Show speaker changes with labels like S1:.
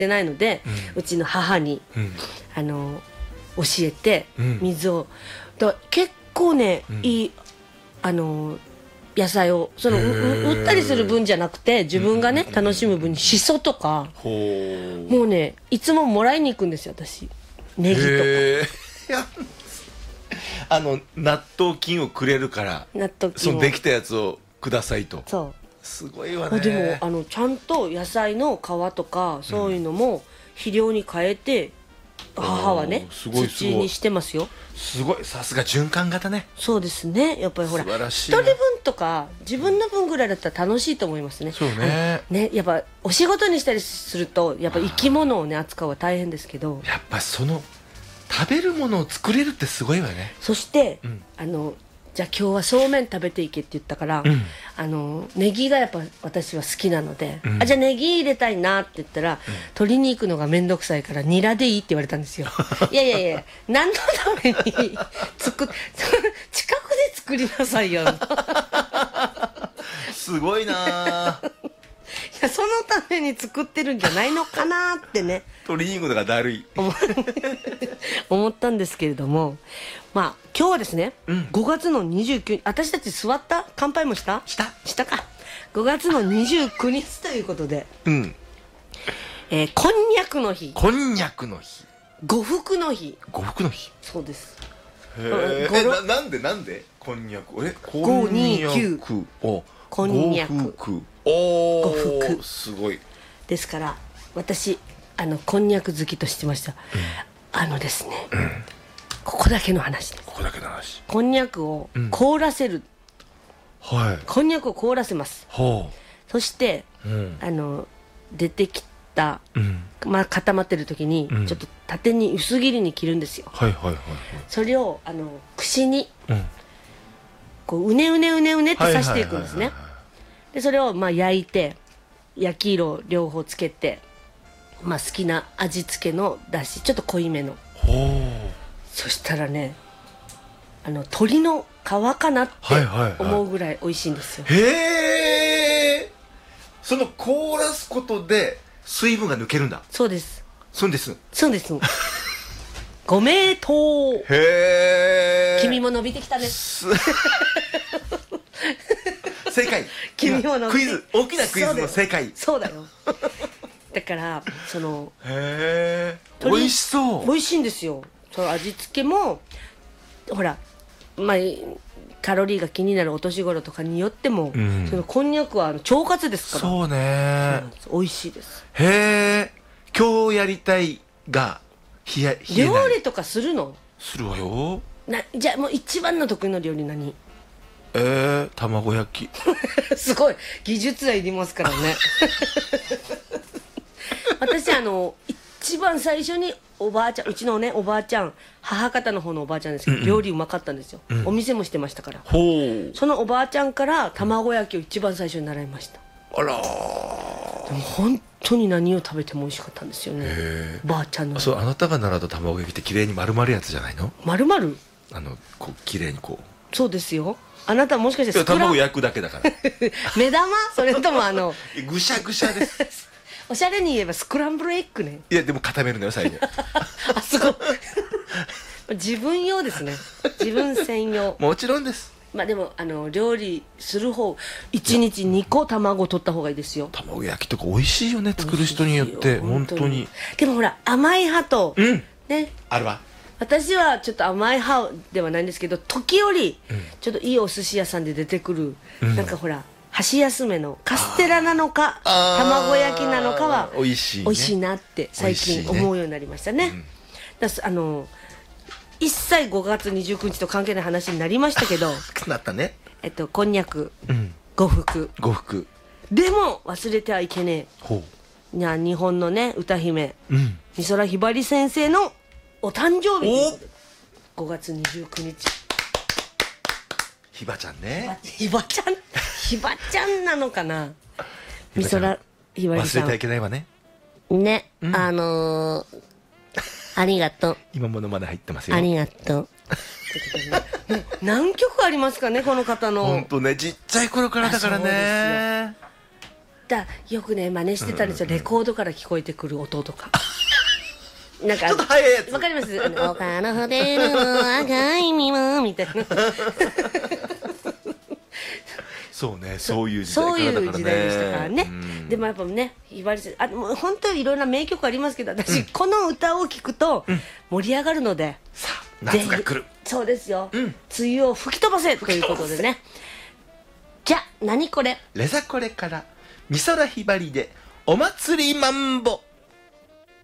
S1: てないので、うちの母に、教えて、水をだ結構ね、いい野菜を売ったりする分じゃなくて自分がね、楽しむ分にしそとか、もうねいつももらいに行くんですよ私。ネギとか
S2: 納豆菌をくれるから
S1: 納豆菌を
S2: できたやつをくださいと。
S1: そう
S2: すごいわね。
S1: でもちゃんと野菜の皮とかそういうのも肥料に変えて、母はね土にしてますよ。
S2: すごい、さすが循環型ね。
S1: そうですね、やっぱりほら一人分とか自分の分ぐらいだったら楽しいと思いますね。
S2: そうね。
S1: やっぱお仕事にしたりするとやっぱ生き物をね扱うは大変ですけど、
S2: やっぱ食べるものを作れるってすごいわね。
S1: そして、じゃあ今日はそうめん食べていけって言ったから、ネギがやっぱ私は好きなので、じゃあネギ入れたいなって言ったら、取りに行くのが面倒くさいからニラでいいって言われたんですよ。いやいやいや、何のために近くで作りなさいよ。
S2: すごいな。
S1: いや、そのために作ってるんじゃないのかなってね。
S2: 取りに行くのがだるい
S1: 思ったんですけれども、まあ今日はですね、5月の29日、私たち座った乾杯もしたか。5月の29日ということで、こんにゃくの日、呉服の日。そうです。
S2: なんでこんにゃく、
S1: 529こんにゃく呉服
S2: すごい
S1: ですから、私こんにゃく好きとしてました。ですね、ここだけの話です。こんにゃくを凍らせる、こんにゃくを凍らせます。そして、出てきた、固まってる時に、ちょっと縦に薄切りに切るんですよ。それを串に、こううねうねって刺していくんですね。でそれを焼いて焼き色を両方つけて、好きな味付けのだし、ちょっと濃いめの。そしたらね、鶏の皮かなって思うぐらい美味しいんですよ。
S2: その凍らすことで水分が抜けるんだ。
S1: そうです。ご名答。君も伸びてきたね。
S2: 正解。
S1: 君も伸びて、
S2: クイズ、大きなクイズの正解。
S1: そうだよ。だから
S2: 美味しそう。
S1: 美味しいんですよ。その味付けもほら、カロリーが気になるお年頃とかによっても、そのこんにゃくは腸活ですから。
S2: そうね。
S1: 美味しいです。
S2: 今日やりたいが
S1: 料理とかするの？
S2: するわよ。
S1: じゃあもう一番の得意の料理何？
S2: 卵焼き。
S1: すごい技術はいりますからね。私一番最初にうちのねおばあちゃん、母方の方のおばあちゃんですけど、料理うまかったんですよ。お店もしてましたから。そのおばあちゃんから卵焼きを一番最初に習いました。
S2: あら。
S1: でも本当に何を食べても美味しかったんですよね。ばあちゃんの。
S2: そう、あなたが習った卵焼きって綺麗に丸々やつじゃないの？丸々？こう綺麗にこう。
S1: そうですよ。あなたもしかして
S2: 卵焼くだけだから。
S1: 目玉？それとも
S2: ぐしゃぐしゃです。
S1: おしゃれに言えばスクランブルエッグね。
S2: いやでも固めるのよ最後。
S1: すごい。自分用ですね。自分専用。
S2: もちろんです。
S1: でも料理する方、1日2個卵取った方がいいですよ。
S2: 卵焼きとか美味しいよね、作る人によって本当に。
S1: でもほら甘い派と、ね、
S2: あるわ。
S1: 私はちょっと甘い派ではないんですけど、時折、ちょっといいお寿司屋さんで出てくる、なんかほら箸休めのカステラなのか卵焼きなのかは
S2: 美味し
S1: いなって最近思うようになりましたね。一切5月29日と関係ない話になりましたけど、
S2: なったね。
S1: こんにゃく、呉服でも忘れてはいけねえ、日本のね歌姫、美空ひばり先生のお誕生日、5月29日。
S2: ひばちゃんね。
S1: ひばちゃんなのかな。美空ひばりさん
S2: 忘れてはいけないわね。
S1: ありがとう。
S2: 今ものまで入ってますよ。
S1: ありがとう。何曲ありますかね、この方の。
S2: 本当ね、ちっちゃい頃からだからね。
S1: よくね真似してたんですよ、レコードから聞こえてくる音とかなんか
S2: ちょっと早いやつ
S1: わかります丘のホテルの赤い実もみたいな
S2: そうね、そういう時代からだからね。そういう時代でしたからね。
S1: でもやっぱね、ひばりさん、もう本当にいろんな名曲ありますけど、私、この歌を聴くと盛り上がるので、
S2: さあ、夏が来る。
S1: そうですよ。梅雨を吹き飛ばせということでね。じゃあ、何これ？
S2: レザコレから、美空ひばりで、お祭りマンボ。